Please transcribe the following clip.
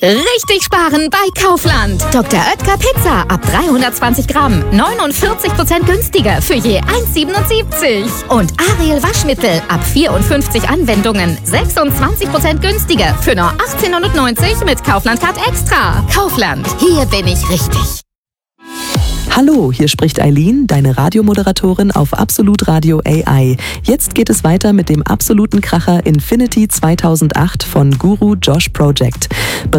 Richtig sparen bei Kaufland. Dr. Oetker Pizza ab 320 Gramm. 49% günstiger für je 1,77. Und Ariel Waschmittel ab 54 Anwendungen. 26% günstiger für nur 18,90 mit Kaufland Card Extra. Kaufland, hier bin ich richtig. Hallo, hier spricht Eileen, deine Radiomoderatorin auf Absolut Radio AI. Jetzt geht es weiter mit dem absoluten Kracher Infinity 2008 von Guru Josh Project.